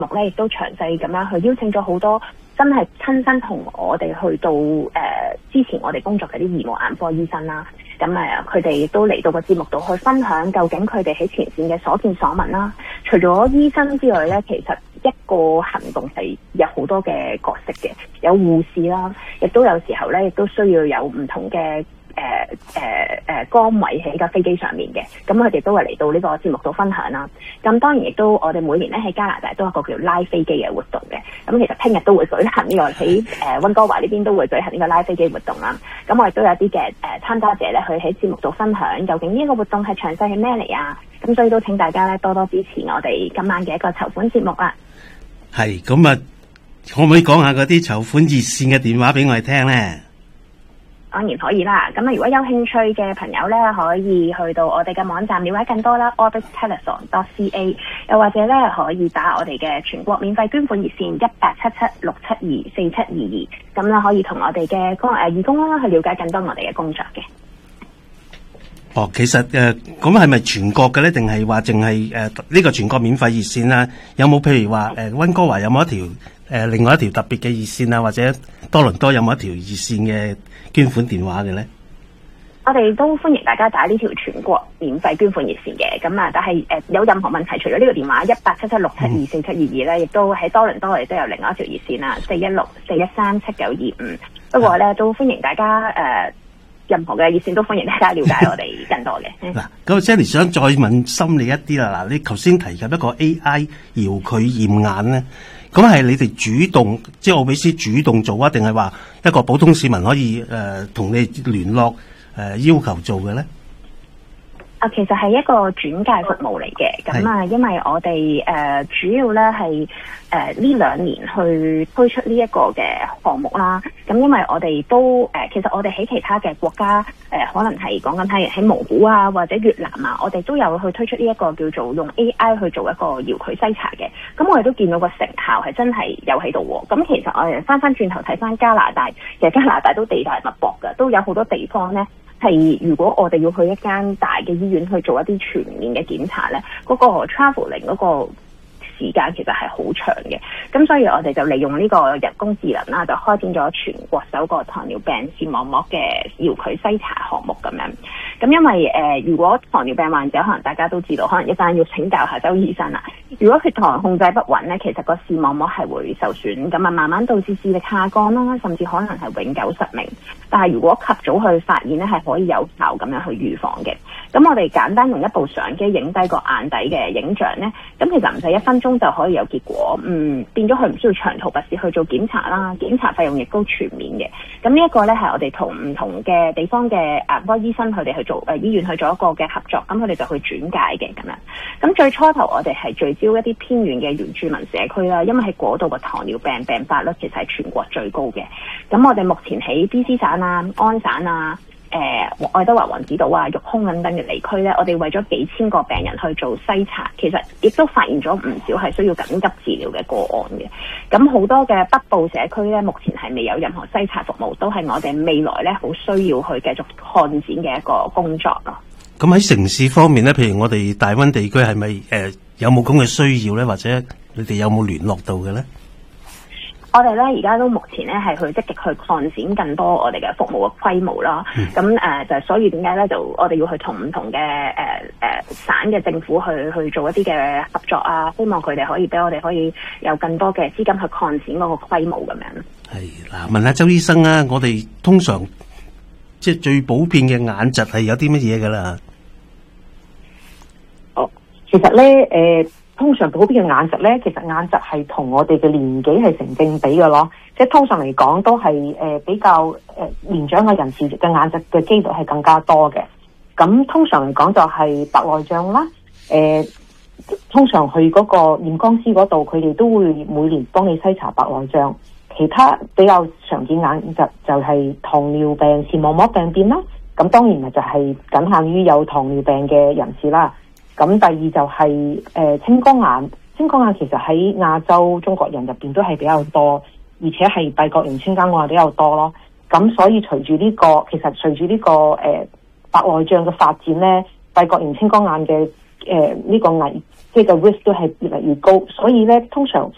目咧，亦都詳細咁樣去邀請咗好多真係親身同我哋去到之前我哋工作嘅啲義務眼科醫生啦。咁佢哋亦都嚟到個節目度去分享究竟佢哋喺前線嘅所見所聞啦。除咗醫生之外咧，其實一個行動係有好多嘅角色嘅，有護士啦，亦都有時候咧，亦都需要有唔同嘅崗位喺架飛機上面嘅，咁佢哋都係嚟到呢個節目度分享啦。咁當然亦都我哋每年咧喺加拿大都有一個叫拉飛機嘅活動嘅。咁其實聽日都會舉行呢個喺溫哥華呢邊都會舉行呢個拉飛機活動啦。咁我亦都有啲嘅參加者咧，去喺節目度分享究竟呢個活動係詳細係咩嚟啊。咁所以都請大家咧多多支持我哋今晚嘅一個籌款節目啦。 係咁啊，可唔可以講下嗰啲籌款熱線嘅電話俾我哋聽咧？ 當然可以啦，咁如果有興趣嘅朋友咧，可以去到我哋嘅網站了解更多啦 orbittelethon.ca， 又或者咧可以打我哋嘅全國免費捐款熱線1877-672-4722，咁咧可以同我哋嘅義工啦去了解更多我哋嘅工作嘅。 哦，其實咁係咪全國嘅咧，定係話淨係呢個全國免費熱線啦？有冇譬如話溫哥華有冇一條另外一條特別嘅熱線啊，或者多倫多有冇一條熱線嘅捐款電話嘅咧？ 我哋都歡迎大家打呢條全國免費捐款熱線嘅，咁但係有任何問題，除咗呢個電話1877-672-4722咧，亦都喺多倫多我哋都有另外一條熱線啦，416-413-7925。不過咧都歡迎大家任何嘅熱線都歡迎大家了解我哋更多嘅。 嗱，咁 Jenny 想再問深你一啲啦。嗱，你頭先提及一個 AI 遙距驗眼咧，咁係你哋主動，即係奧比斯主動做啊，定係話一個普通市民可以同你聯絡要求做嘅咧？ 其實係一個轉介服務嚟嘅，咁因為我哋主要咧係呢2年去推出呢一個嘅項目啦。咁因為我哋都其實我哋喺其他嘅國家可能係講緊喺蒙古啊或者越南啊，我哋都有去推出呢一個叫做用 AI 去做一個遙距篩查嘅。咁我哋都見到個成效係真係有喺度喎。咁其實我哋翻轉頭睇翻加拿大，其實加拿大都地大物博㗎，都有好多地方咧。係如果我哋要去一間大嘅醫院去做一啲全面嘅檢查咧，嗰個 traveling 嗰個時間其實係好長嘅。咁所以我哋就利用呢個人工智能啦，就開展咗全國首個糖尿病視網膜嘅遙距篩查項目咁樣。咁因為如果糖尿病患者可能大家都知道，可能一陣要請教下周醫生啦。如果血糖控制不穩咧，其實個視網膜係會受損，咁慢慢導致視力下降啦，甚至可能係永久失明。但係如果及早去發現咧，係可以有效咁樣去預防嘅。咁我哋簡單用一部相機影低個眼底嘅影像咧，咁其實唔使1分鐘就可以有結果。變咗佢唔需要長途跋涉去做檢查啦，檢查費用亦都全面嘅。咁呢一個咧係我哋同唔同嘅地方嘅眼科醫生佢哋去做醫院去做一個嘅合作，咁佢哋就去轉介嘅咁樣。咁最初頭我哋係聚焦一啲偏遠嘅原住民社區啦，因為喺嗰度嘅糖尿病病發率其實係全國最高嘅。咁我哋目前喺 BC 省啊、安省啊、愛德華王子島啊、育空等等嘅地區咧，我哋為咗幾千個病人去做篩查，其實亦都發現咗唔少係需要緊急治療嘅個案嘅。咁好多嘅北部社區咧，目前係未有任何篩查服務，都係我哋未來咧好需要去繼續擴展嘅一個工作咯。 咁喺城市方面咧，譬如我哋大灣地區係咪有冇咁嘅需要咧？或者你哋有冇聯絡到嘅咧？ 我哋咧而家都目前咧係去積極去擴展更多我哋嘅服務嘅規模啦。咁就所以點解咧就我哋要去同唔同嘅省嘅政府去做一啲嘅合作啊，希望佢哋可以俾我哋可以有更多嘅資金去擴展嗰個規模咁樣。 係嗱，問下周醫生啊，我哋通常即係最普遍嘅眼疾係有啲乜嘢噶啦？ 其實咧通常普遍嘅眼疾咧，其實眼疾係同我哋嘅年紀係成正比嘅咯。即係通常嚟講，都係比較年長嘅人士嘅眼疾嘅機率係更加多嘅。咁通常嚟講就係白內障啦。通常去嗰個驗光師嗰度，佢哋都會每年幫你篩查白內障。其他比較常見眼疾就係糖尿病視網膜病變啦。咁當然就係僅限於有糖尿病嘅人士啦。咁第二就係青光眼，青光眼其實喺亞洲中國人入邊都係比較多，而且係閉角型青光眼比較多咯。咁所以隨住呢個白內障嘅發展咧，閉角型青光眼嘅呢個危即係個 risk 都係越嚟越高。所以咧，通常